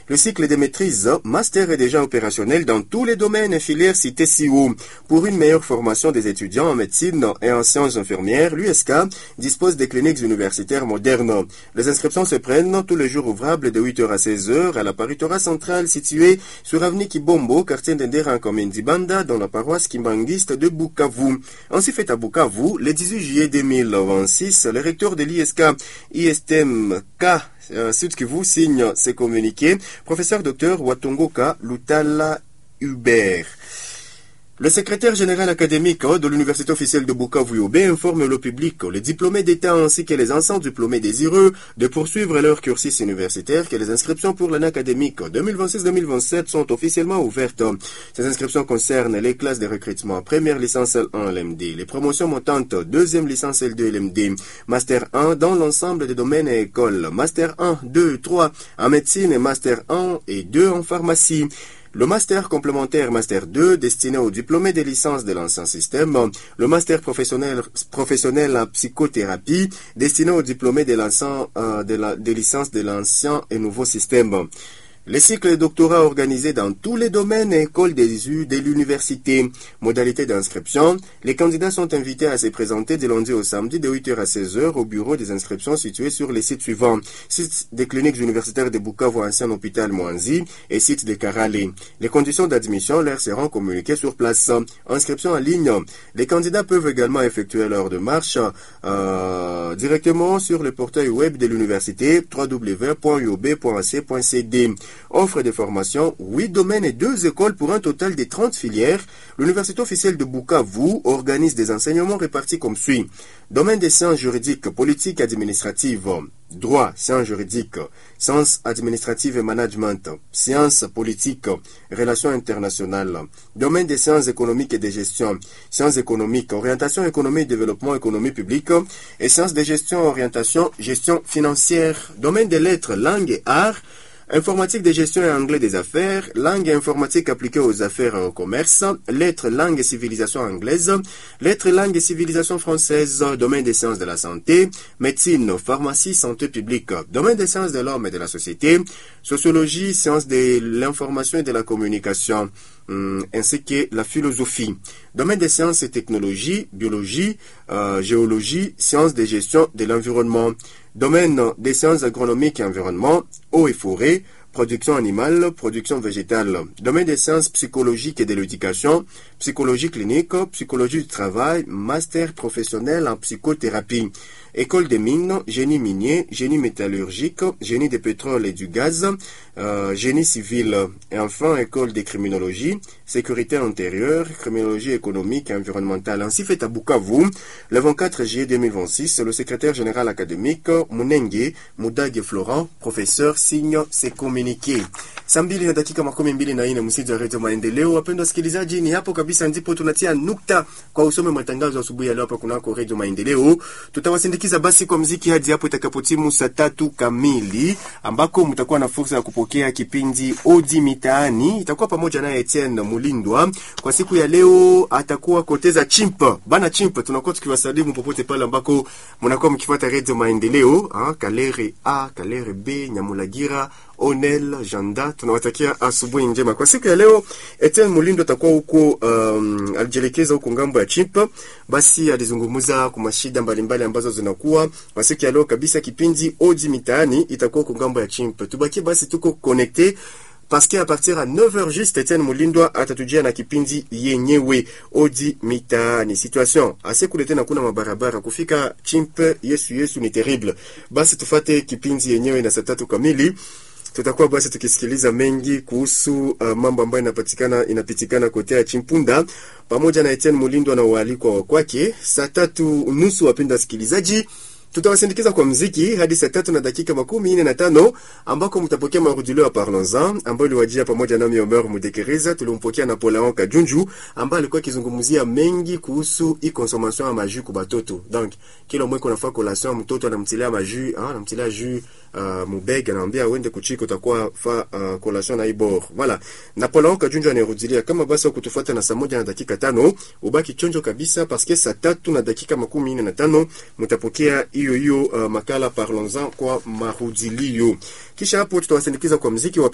Le cycle de maîtrise master est déjà opérationnel dans tous les domaines et filières cités ci haut. Pour une meilleure formation des étudiants en médecine et en sciences infirmières, l'USK dispose des cliniques universitaires modernes. Les inscriptions se prennent tous les jours ouvrables de 8h à 16h à la paritora centrale située sur avenue Kibombo, quartier d'Endera en commune d'Ibanda, dans la paroisse kimbanguiste de Bukavu. Ainsi fait à Bukavu, le 18 juillet 2026, le recteur de l'ISK, ISTMK, Sud Kivu, signe ses communiqués, professeur Dr Watongoka Lutala Hubert. Le secrétaire général académique de l'Université officielle de Bukavu informe le public, les diplômés d'État ainsi que les anciens diplômés désireux de poursuivre leur cursus universitaire que les inscriptions pour l'année académique 2026-2027 sont officiellement ouvertes. Ces inscriptions concernent les classes de recrutement première licence L1 LMD, les promotions montantes deuxième licence L2 LMD, Master 1 dans l'ensemble des domaines et écoles, Master 1, 2, 3 en médecine et Master 1 et 2 en pharmacie. Le master complémentaire Master 2 destiné aux diplômés des licences de l'ancien système, le master professionnel en psychothérapie destiné aux diplômés des licences de l'ancien et nouveau système. Les cycles de doctorat organisés dans tous les domaines et écoles de l'université. Modalité d'inscription. Les candidats sont invités à se présenter du lundi au samedi de 8h à 16h au bureau des inscriptions situé sur les sites suivants. Site des cliniques universitaires de Bukavu, ancien hôpital Mwanzi et site de Karale. Les conditions d'admission leur seront communiquées sur place. Inscription en ligne. Les candidats peuvent également effectuer leur démarche directement sur le portail web de l'université www.iob.ac.cd. Offre de formation, 8 domaines et 2 écoles pour un total de 30 filières. L'Université officielle de Bukavu organise des enseignements répartis comme suit. Domaine des sciences juridiques, politiques et administratives, droit, sciences juridiques, sciences administratives et management, sciences politiques, relations internationales. Domaine des sciences économiques et de gestion, sciences économiques, orientation économie et développement économie publique, et sciences de gestion, orientation, gestion financière. Domaine des lettres, langue et arts, informatique de gestion et anglais des affaires, langue et informatique appliquée aux affaires et au commerce, lettres, langue et civilisation anglaise, lettres, langue et civilisation française, domaine des sciences de la santé, médecine, pharmacie, santé publique, domaine des sciences de l'homme et de la société, sociologie, sciences de l'information et de la communication, ainsi que la philosophie. Domaine des sciences et technologies, biologie, géologie, sciences de gestion de l'environnement. Domaine des sciences agronomiques et environnement, eau et forêt, production animale, production végétale. Domaine des sciences psychologiques et de l'éducation, psychologie clinique, psychologie du travail, master professionnel en psychothérapie. École des mines, génie minier, génie métallurgique, génie des pétroles et du gaz, génie civil. Et enfin, école de criminologie, sécurité intérieure, criminologie économique et environnementale. Ainsi fait à Bukavu, le 24 juillet 2026, le secrétaire général académique, Munenge Mudage Florent, professeur, signe ses communiqués. Saa 2 na dakika 24 msiji wa Radio Maendeleo. Wapendwa wasikilizaji, ni hapo kabisa ndipo tunatia nukta kwa usome matangazo asubuhi ya leo hapa kunako Radio Maendeleo. Tutawasindikiza basi kwa muziki hadi hapo itakapotimu saa 3 kamili, ambako mtakuwa na fursa ya kupokea kipindi Odi Mitaani. Itakuwa pamoja na Etienne Mulindwa. Kwa siku ya leo atakuwa Koteza Chimpa. Bana Chimpa, tunakuwa tukiwasalimu popote pale ambako mnakuwa mkifuata Radio Maendeleo, Kalere A, Kalere B, Nyamulagira, Onel, Janda, tunawatakia asubuhi njema. Kwa siku ya leo, Etienne Mulindo atakuwa huko alijelekeza huko ngambo ya Chimpa. Basi alizungumza kwa mashida mbalimbali ambazo zinakuwa. Kwa siku ya leo kabisa kipindi Odi Mitaani itakuwa huko ngambo ya Chimpa. Tubaki basi tuko connecté parce qu'à partir à 9h juste Etienne Mulindwa atatujia na kipindi yenyewe Odi Mitaani. Situation assez kulete na kuna mabarabara kufika Chimpa, Yesu ni terrible. Basi tufate kipindi yenyewe na saa 3 kamili. Tutakuwa basi tukisikiliza mengi kuhusu mambo ambayo inapitikana kote ya Chimpunda pamoja na Etienne Mulindwa na waalikwa kwake. Saa 3:30 wapenda wasikilizaji, tutawasindikiza kwa muziki hadi saa 3 na dakika 45 ambako mtapokea marudilio ya Parlons-en ambayo iliwajia pamoja na Omer Mudekereza. Tulimpokea Napoleon Kajunju ambaye alikuwa akizungumzia mengi kuhusu consommation ya maju kwa batoto. Donc kila mwe kuna fa collation mtoto anamtilia maju, anamtilia jus mubega, anaambia uende kuchiko utakuwa fa collation na ibor. Voilà. Napoleon Kajunju anirudilia kama basi kutufuata na saa 1 na dakika 5 ubaki chonjo kabisa parce que saa 3 na dakika 45 mtapokea hiyo makala Parlons-en kwa marudilio. Kisha hapo tutawasindikiza kwa muziki wa